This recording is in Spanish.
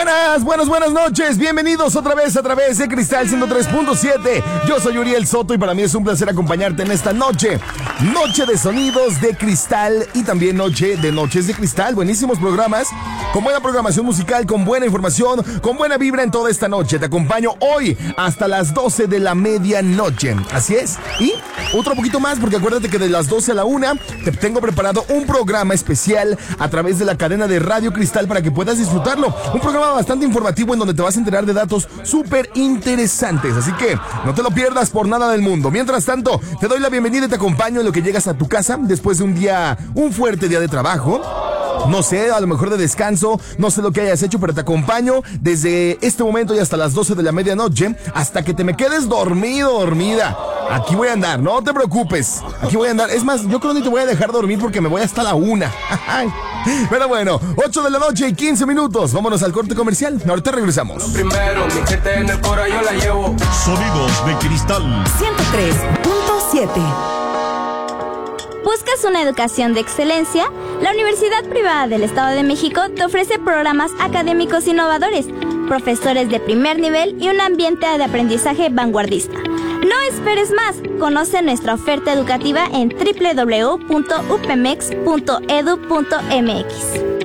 Buenas noches. Bienvenidos otra vez a través de Cristal 103.7. Yo soy Uriel Soto y para mí es un placer acompañarte en esta noche. Noche de sonidos de cristal y también noche de noches de cristal. Buenísimos programas, con buena programación musical, con buena información, con buena vibra en toda esta noche. Te acompaño hoy hasta las 12 de la medianoche. Así es. Y otro poquito más, porque acuérdate que de las 12 a la 1 te tengo preparado un programa especial a través de la cadena de Radio Cristal para que puedas disfrutarlo. Un programa bastante informativo en donde te vas a enterar de datos súper interesantes. Así que no te lo pierdas por nada del mundo. Mientras tanto, te doy la bienvenida y te acompaño en lo que llegas a tu casa después de un fuerte día de trabajo. No sé, a lo mejor de descanso, no sé lo que hayas hecho, pero te acompaño desde este momento y hasta las 12 de la medianoche, hasta que te me quedes dormido, dormida. Aquí voy a andar, no te preocupes. Aquí voy a andar. Es más, yo creo que ni te voy a dejar dormir porque me voy hasta la 1. Pero bueno, 8 de la noche y 15 minutos. Vámonos al corte comercial. Ahorita regresamos. Primero, mi gente en el coro yo la llevo. Sonidos de Cristal 103.7. ¿Buscas una educación de excelencia? La Universidad Privada del Estado de México te ofrece programas académicos innovadores, profesores de primer nivel y un ambiente de aprendizaje vanguardista. No esperes más. Conoce nuestra oferta educativa en www.upmex.edu.mx.